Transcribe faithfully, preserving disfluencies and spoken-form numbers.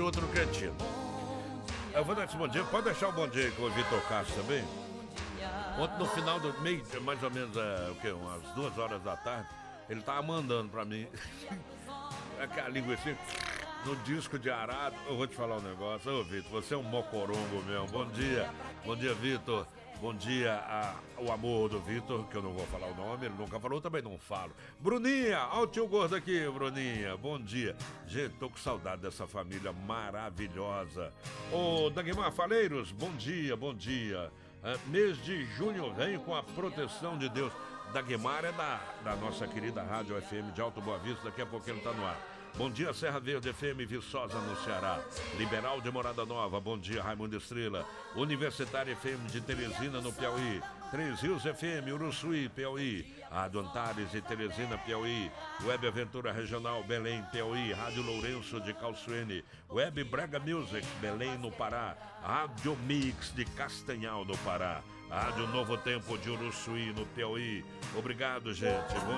outro cretino. Eu vou dar esse bom dia. Pode deixar o bom dia aí com o Vitor Castro também? Ontem, no final do meio, mais ou menos, é, o quê? Umas duas horas da tarde, ele tava mandando pra mim aquela linguiça no disco de arado. Eu vou te falar um negócio. Ô, Vitor, você é um mocorongo mesmo. Bom dia. Bom dia, Vitor. Bom dia ao amor do Vitor, que eu não vou falar o nome, ele nunca falou, também não falo. Bruninha, olha o tio gordo aqui, Bruninha, bom dia. Gente, tô com saudade dessa família maravilhosa. Ô, Dagmar Faleiros, bom dia, bom dia. É, mês de junho vem com a proteção de Deus. Dagmar é da, da nossa querida Rádio F M de Alto Boa Vista, daqui a pouco ele tá no ar. Bom dia, Serra Verde F M, Viçosa no Ceará. Liberal de Morada Nova, bom dia, Raimundo Estrela. Universitária F M de Teresina, no Piauí. Três Rios F M, Uruçuí, Piauí. Rádio Antares e Teresina, Piauí. Web Aventura Regional, Belém, Piauí. Rádio Lourenço de Calçuene. Web Brega Music, Belém, no Pará. Rádio Mix de Castanhal, no Pará. Rádio Novo Tempo de Uruçuí, no Piauí. Obrigado, gente. Bom